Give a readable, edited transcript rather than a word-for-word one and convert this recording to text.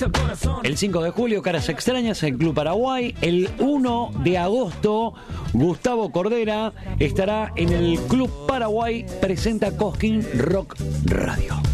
El 5 de julio, Caras Extrañas en Club Paraguay. El 1 de agosto, Gustavo Cordera estará en el Club Paraguay. Presenta Cosquín Rock Radio.